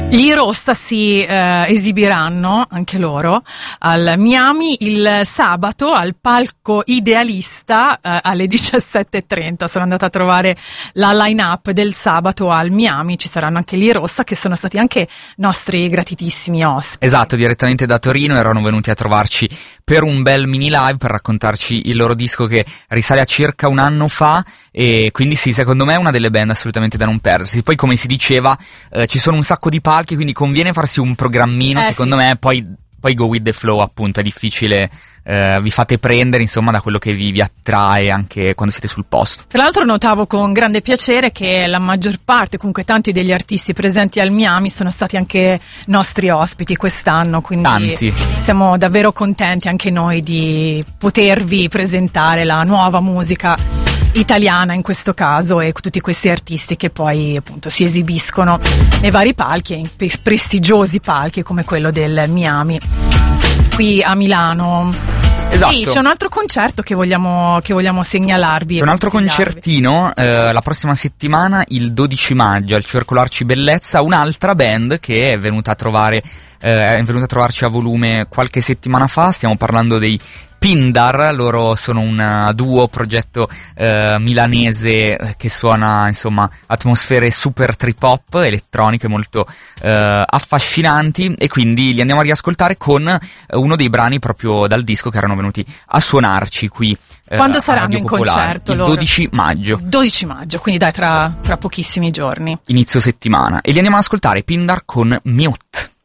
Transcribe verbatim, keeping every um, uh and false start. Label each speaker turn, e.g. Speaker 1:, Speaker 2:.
Speaker 1: Gli Rossa si eh, esibiranno anche loro al Miami il sabato al palco Idealista eh, alle diciassette e trenta. Sono andata a trovare la line-up del sabato al Miami, ci saranno anche gli Rossa che sono stati anche nostri gratitissimi ospiti.
Speaker 2: Esatto, direttamente da Torino erano venuti a trovarci per un bel mini live per raccontarci il loro disco che risale a circa un anno fa, e quindi sì, secondo me è una delle band assolutamente da non perdersi. Poi, come si diceva, eh, ci sono un sacco di palchi, quindi conviene farsi un programmino,
Speaker 1: eh,
Speaker 2: secondo
Speaker 1: sì.
Speaker 2: me, poi, poi go with the flow, appunto, è difficile, eh, vi fate prendere, insomma, da quello che vi, vi attrae anche quando siete sul posto.
Speaker 1: Tra l'altro notavo con grande piacere che la maggior parte, comunque tanti degli artisti presenti al Miami sono stati anche nostri ospiti quest'anno, quindi
Speaker 2: Tanti.
Speaker 1: siamo davvero contenti anche noi di potervi presentare la nuova musica italiana in questo caso, e tutti questi artisti che poi appunto si esibiscono nei vari palchi, in prestigiosi palchi come quello del Miami qui a Milano.
Speaker 2: Esatto.
Speaker 1: Sì, c'è un altro concerto che vogliamo che vogliamo segnalarvi.
Speaker 2: C'è un altro concertino eh, la prossima settimana, il dodici maggio, al Circolo Arci Bellezza, un'altra band che è venuta a trovare eh, è venuta a trovarci a volume qualche settimana fa. Stiamo parlando dei Pindar. Loro sono un duo progetto eh, milanese che suona, insomma, atmosfere super trip hop, elettroniche molto eh, affascinanti, e quindi li andiamo a riascoltare con uno dei brani proprio dal disco che erano venuti a suonarci qui. Eh,
Speaker 1: Quando saranno in concerto?
Speaker 2: Il
Speaker 1: loro?
Speaker 2: dodici maggio.
Speaker 1: dodici maggio, quindi dai, tra, tra pochissimi giorni.
Speaker 2: Inizio settimana. E li andiamo ad ascoltare, Pindar con Mute.